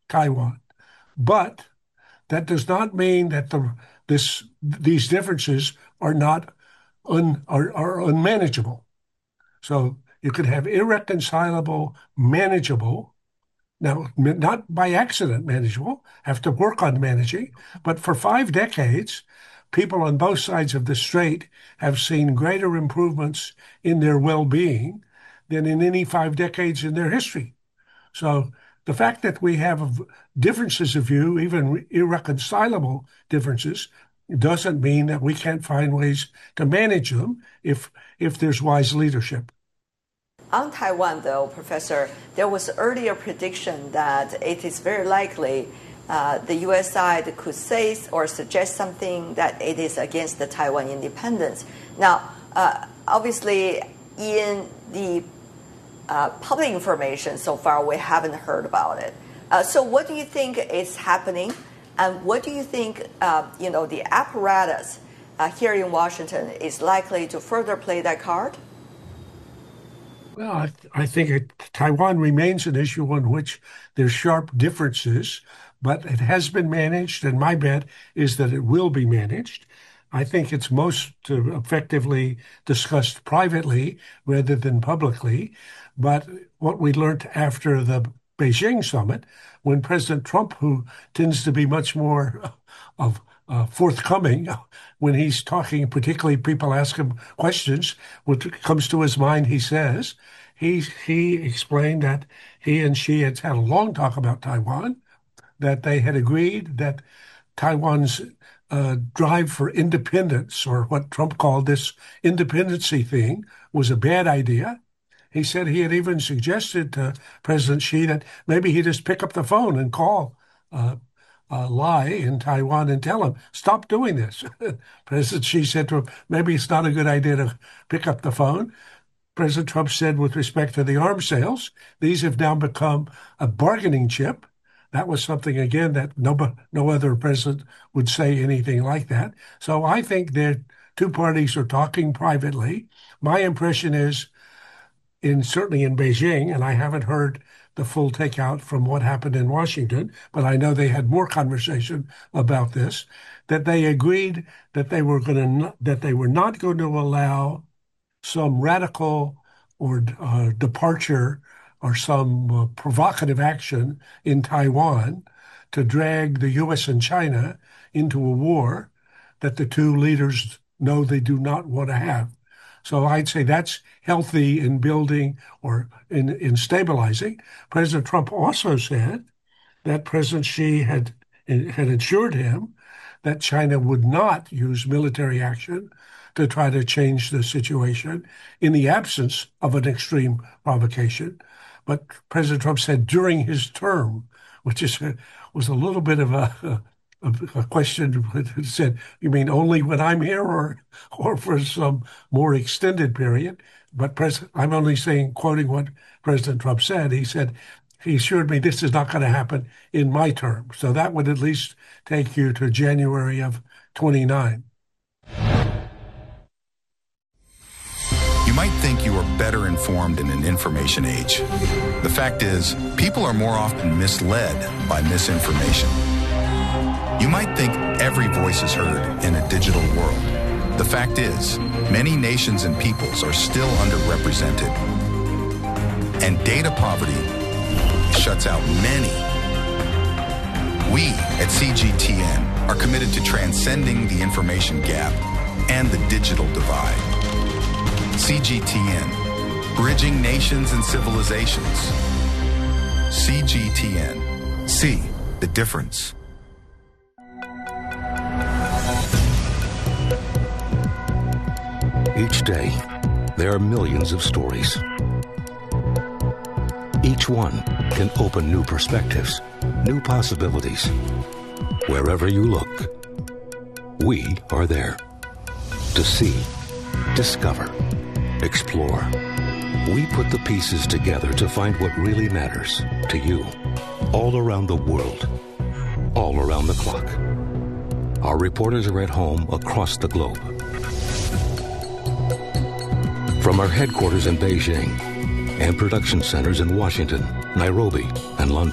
Taiwan. But that does not mean that these differences are not are unmanageable. So you could have irreconcilable, manageable. Now, not by accident manageable, have to work on managing, but for 5 decades, people on both sides of the strait have seen greater improvements in their well-being than in any 5 decades in their history. So the fact that we have differences of view, even irreconcilable differences, doesn't mean that we can't find ways to manage them if there's wise leadership. On Taiwan, though, Professor, there was earlier prediction that it is very likely the U.S. side could say or suggest something that it is against the Taiwan independence. Now, obviously, in the public information so far, we haven't heard about it. So what do you think is happening? And what do you think, the apparatus here in Washington is likely to further play that card? Well, I think Taiwan remains an issue on which there's sharp differences, but it has been managed, and my bet is that it will be managed. I think it's most effectively discussed privately rather than publicly. But what we learned after the Beijing summit, when President Trump, who tends to be much more forthcoming when he's talking, particularly people ask him questions, what comes to his mind, he says, he explained that he and Xi had a long talk about Taiwan, that they had agreed that Taiwan's drive for independence, or what Trump called this independency thing, was a bad idea. He said he had even suggested to President Xi that maybe he just pick up the phone and call Lai in Taiwan and tell him, stop doing this. President Xi said to him, maybe it's not a good idea to pick up the phone. President Trump said with respect to the arms sales, these have now become a bargaining chip. That was something, again, that no other president would say anything like that. So I think that two parties are talking privately. My impression is, certainly in Beijing, and I haven't heard the full takeout from what happened in Washington, but I know they had more conversation about this, that they agreed that they were not going to allow some radical or departure or some provocative action in Taiwan to drag the U.S. and China into a war that the two leaders know they do not want to have. So I'd say that's healthy in building or in stabilizing. President Trump also said that President Xi had assured him that China would not use military action to try to change the situation in the absence of an extreme provocation. But President Trump said during his term, which was a little bit of a question. It said, you mean only when I'm here or for some more extended period? But I'm only quoting what President Trump said. He said, he assured me this is not going to happen in my term. So that would at least take you to January of 29. You might think you are better informed in an information age. The fact is, people are more often misled by misinformation. You might think every voice is heard in a digital world. The fact is, many nations and peoples are still underrepresented. And data poverty shuts out many. We at CGTN are committed to transcending the information gap and the digital divide. CGTN, bridging nations and civilizations. CGTN, see the difference. Each day, there are millions of stories. Each one can open new perspectives, new possibilities. Wherever you look, we are there to see, discover, explore. We put the pieces together to find what really matters to you, all around the world, all around the clock. Our reporters are at home across the globe. From our headquarters in Beijing and production centers in Washington, Nairobi, and London,